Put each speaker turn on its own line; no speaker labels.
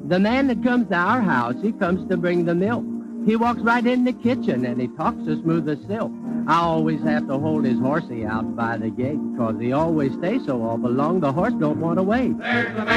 The man that comes to our house, he comes to bring the milk. He walks right in the kitchen, and he talks as smooth as silk. I always have to hold his horsey out by the gate, 'cause he always stays so awful long, the horse don't want to wait.
There's the man